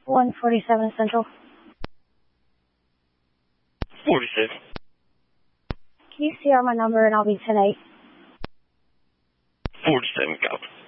147 Central. 47. Can you CR my number and I'll be 10-8? 47, copy.